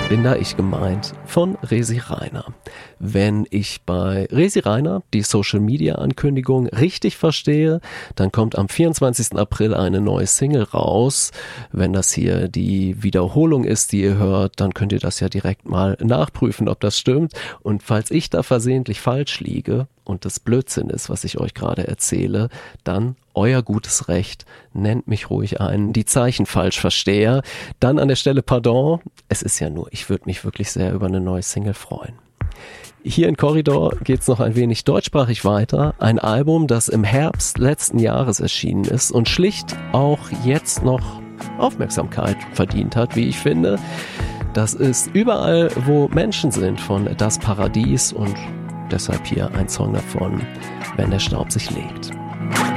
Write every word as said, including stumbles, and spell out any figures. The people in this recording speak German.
bin da ich gemeint von Resi Reiner. Wenn ich bei Resi Reiner die Social-Media-Ankündigung richtig verstehe, dann kommt am vierundzwanzigsten April eine neue Single raus. Wenn das hier die Wiederholung ist, die ihr hört, dann könnt ihr das ja direkt mal nachprüfen, ob das stimmt. Und falls ich da versehentlich falsch liege und das Blödsinn ist, was ich euch gerade erzähle, dann euer gutes Recht, nennt mich ruhig einen die Zeichenfalschversteher. Dann an der Stelle Pardon, es ist ja nur, ich würde mich wirklich sehr über eine neue Single freuen. Hier in Korridor geht's noch ein wenig deutschsprachig weiter. Ein Album, das im Herbst letzten Jahres erschienen ist und schlicht auch jetzt noch Aufmerksamkeit verdient hat, wie ich finde. Das ist Überall, wo Menschen sind von Das Paradies und deshalb hier ein Song davon, Wenn der Staub sich legt.